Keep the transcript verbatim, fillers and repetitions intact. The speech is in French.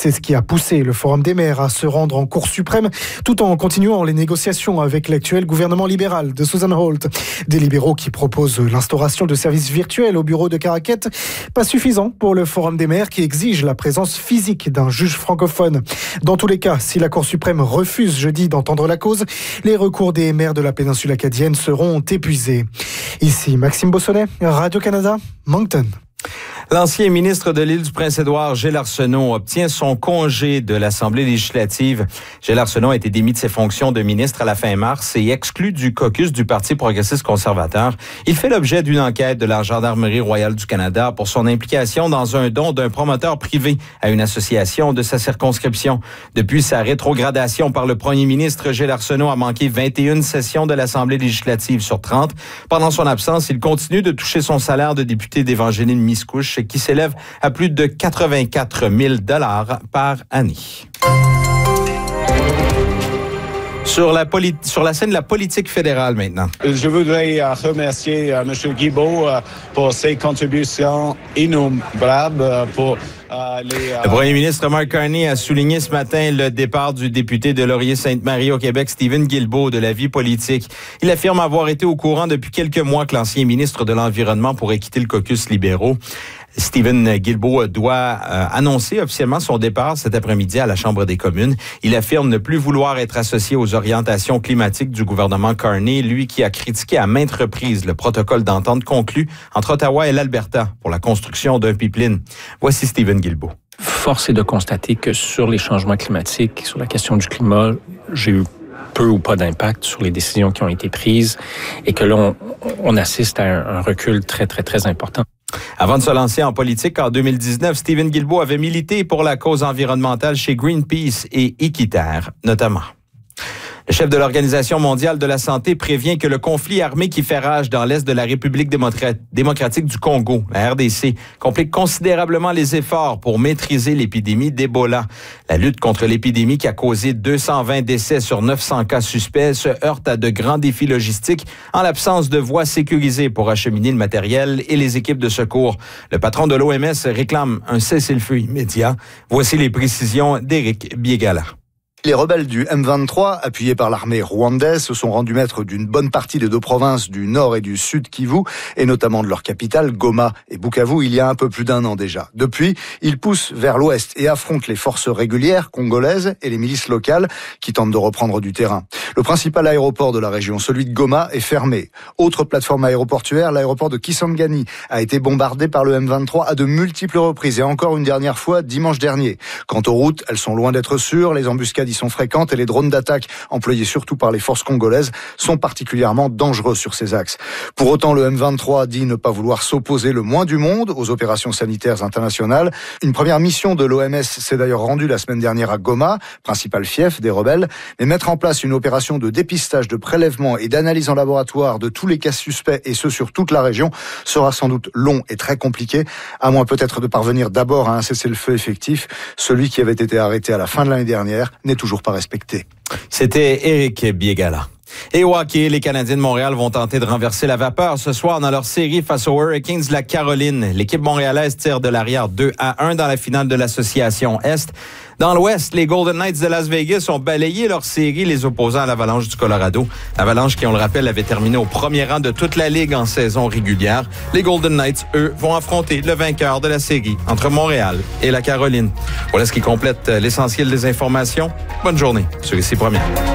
C'est ce qui a poussé le Forum des maires à se rendre en Cour suprême tout en continuant les négociations avec l'actuel gouvernement libéral de Susan Holt. Des libéraux qui proposent l'instauration de services virtuels au bureau de Caraquette. Pas suffisant pour le Forum des maires qui exige la présence physique d'un juge francophone. Dans tous les cas, si la Cour suprême refuse jeudi d'entendre la cause, les recours des maires de la péninsule acadienne seront épuisés. Ici Maxime Bossonnet, Radio-Canada, Moncton. L'ancien ministre de l'île du Prince-Édouard, Gilles Arsenault, obtient son congé de l'Assemblée législative. Gilles Arsenault a été démis de ses fonctions de ministre à la fin mars et exclu du caucus du Parti progressiste conservateur. Il fait l'objet d'une enquête de la Gendarmerie royale du Canada pour son implication dans un don d'un promoteur privé à une association de sa circonscription. Depuis sa rétrogradation par le premier ministre, Gilles Arsenault a manqué vingt et une sessions de l'Assemblée législative sur trente. Pendant son absence, il continue de toucher son salaire de député d'Évangéline-Miscouche, qui s'élève à plus de quatre-vingt-quatre mille dollars par année. Sur la, poli- sur la scène de la politique fédérale maintenant. Je voudrais euh, remercier euh, M. Guilbeault euh, pour ses contributions innombrables euh, pour euh, les... Euh... Le premier ministre Mark Carney a souligné ce matin le départ du député de Laurier-Sainte-Marie au Québec, Stephen Guilbeault, de la vie politique. Il affirme avoir été au courant depuis quelques mois que l'ancien ministre de l'Environnement pourrait quitter le caucus libéraux. Stephen Guilbeault doit euh, annoncer officiellement son départ cet après-midi à la Chambre des communes. Il affirme ne plus vouloir être associé aux orientations climatiques du gouvernement Carney, lui qui a critiqué à maintes reprises le protocole d'entente conclu entre Ottawa et l'Alberta pour la construction d'un pipeline. Voici Stephen Guilbeault. Force est de constater que sur les changements climatiques, sur la question du climat, j'ai eu peu ou pas d'impact sur les décisions qui ont été prises et que là, on, on assiste à un, un recul très, très, très important. Avant de se lancer en politique, en deux mille dix-neuf, Stephen Guilbeault avait milité pour la cause environnementale chez Greenpeace et Équiterre, notamment. Le chef de l'Organisation mondiale de la santé prévient que le conflit armé qui fait rage dans l'est de la République démocratique du Congo, la R D C, complique considérablement les efforts pour maîtriser l'épidémie d'Ebola. La lutte contre l'épidémie qui a causé deux cent vingt décès sur neuf cents cas suspects se heurte à de grands défis logistiques en l'absence de voies sécurisées pour acheminer le matériel et les équipes de secours. Le patron de l'O M S réclame un cessez-le-feu immédiat. Voici les précisions d'Éric Biegala. Les rebelles du M vingt-trois, appuyés par l'armée rwandaise, se sont rendus maîtres d'une bonne partie des deux provinces du Nord et du Sud Kivu, et notamment de leur capitale, Goma et Bukavu, il y a un peu plus d'un an déjà. Depuis, ils poussent vers l'ouest et affrontent les forces régulières congolaises et les milices locales qui tentent de reprendre du terrain. Le principal aéroport de la région, celui de Goma, est fermé. Autre plateforme aéroportuaire, l'aéroport de Kisangani a été bombardé par le M vingt-trois à de multiples reprises et encore une dernière fois dimanche dernier. Quant aux routes, elles sont loin d'être sûres, les embuscades sont fréquentes et les drones d'attaque employés surtout par les forces congolaises sont particulièrement dangereux sur ces axes. Pour autant, le M vingt-trois dit ne pas vouloir s'opposer le moins du monde aux opérations sanitaires internationales. Une première mission de l'O M S s'est d'ailleurs rendue la semaine dernière à Goma, principal fief des rebelles, mais mettre en place une opération de dépistage, de prélèvement et d'analyse en laboratoire de tous les cas suspects et ce sur toute la région sera sans doute long et très compliqué, à moins peut-être de parvenir d'abord à un cessez-le-feu effectif. Celui qui avait été arrêté à la fin de l'année dernière n'est toujours pas respecté. C'était Éric Biegala. Et au hockey, les Canadiens de Montréal vont tenter de renverser la vapeur ce soir dans leur série face aux Hurricanes de la Caroline. L'équipe montréalaise tire de l'arrière deux à un dans la finale de l'Association Est. Dans l'Ouest, les Golden Knights de Las Vegas ont balayé leur série, les opposant à l'Avalanche du Colorado. L'Avalanche qui, on le rappelle, avait terminé au premier rang de toute la Ligue en saison régulière. Les Golden Knights, eux, vont affronter le vainqueur de la série entre Montréal et la Caroline. Voilà ce qui complète l'essentiel des informations. Bonne journée sur Ici Première.